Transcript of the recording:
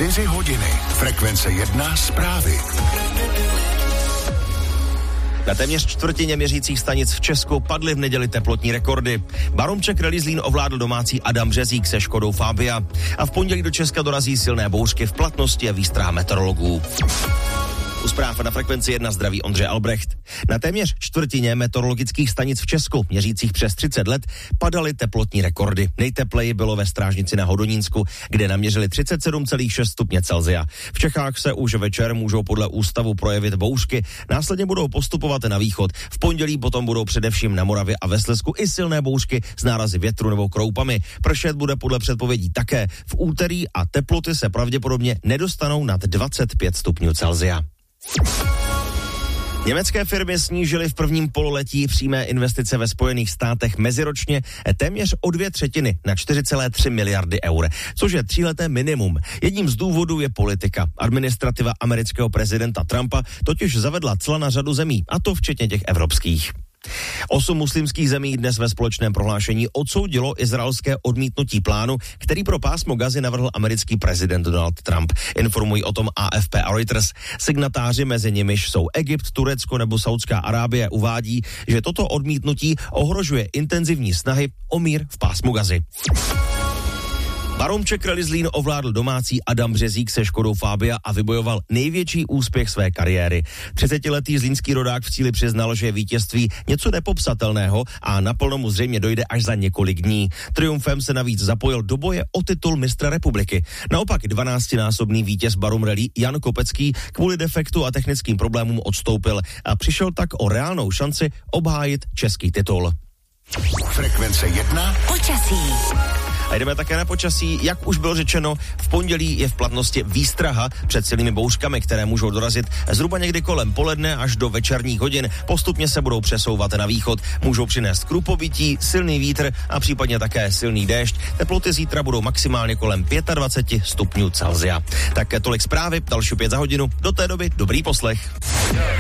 4 hodiny. Frekvence 1 zprávy. Na téměř čtvrtině měřících stanic v Česku padly v neděli teplotní rekordy. Baromček Rally Zlín ovládl domácí Adam Březík se Škodou Fabia. A v pondělí do Česka dorazí silné bouřky, v platnosti je výstraha meteorologů. U zpráv na Frekvenci 1 zdraví Ondřej Albrecht. Na téměř čtvrtině meteorologických stanic v Česku, měřících přes 30 let, padaly teplotní rekordy. Nejtepleji bylo ve Strážnici na Hodonínsku, kde naměřili 37,6 stupně Celsia. V Čechách se už večer můžou podle ústavu projevit bouřky, následně budou postupovat na východ. V pondělí potom budou především na Moravě a ve Slezsku i silné bouřky s nárazy větru nebo kroupami. Pršet bude podle předpovědí také v úterý a teploty se pravděpodobně nedostanou nad 25 stupňů Celsia. Německé firmy snížily v prvním pololetí přímé investice ve Spojených státech meziročně téměř o 2/3 na 4,3 miliardy eur, což je 3leté minimum. Jedním z důvodů je politika. Administrativa amerického prezidenta Trumpa totiž zavedla cla na řadu zemí, a to včetně těch evropských. 8 muslimských zemí dnes ve společném prohlášení odsoudilo izraelské odmítnutí plánu, který pro pásmo Gazy navrhl americký prezident Donald Trump. Informují o tom AFP a Reuters. Signatáři, mezi nimiž jsou Egypt, Turecko nebo Saudská Arábie, uvádí, že toto odmítnutí ohrožuje intenzivní snahy o mír v pásmu Gazy. Baromček Rally Zlín ovládl domácí Adam Březík se Škodou Fabia a vybojoval největší úspěch své kariéry. 30letý zlínský rodák v cíli přiznal, že je vítězství něco nepopsatelného a naplno mu zřejmě dojde až za několik dní. Triumfem se navíc zapojil do boje o titul mistra republiky. Naopak 12násobný vítěz Barum Rally Jan Kopecký kvůli defektu a technickým problémům odstoupil a přišel tak o reálnou šanci obhájit český titul. Frekvence 1 počasí. A jdeme také na počasí. Jak už bylo řečeno, v pondělí je v platnosti výstraha před silnými bouřkami, které můžou dorazit zhruba někdy kolem poledne až do večerních hodin. Postupně se budou přesouvat na východ. Můžou přinést krupobytí, silný vítr a případně také silný déšť. Teploty zítra budou maximálně kolem 25 stupňů Celsia. Tak tolik zprávy, další 5 za hodinu. Do té doby dobrý poslech.